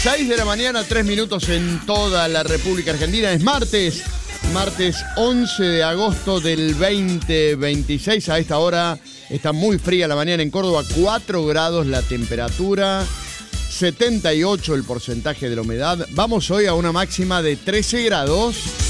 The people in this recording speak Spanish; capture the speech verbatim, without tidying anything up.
seis de la mañana, tres minutos en toda la República Argentina. Es martes, martes once de agosto del veinte veintiséis. A esta hora está muy fría la mañana en Córdoba, cuatro grados la temperatura, setenta y ocho el porcentaje de la humedad. Vamos hoy a una máxima de trece grados.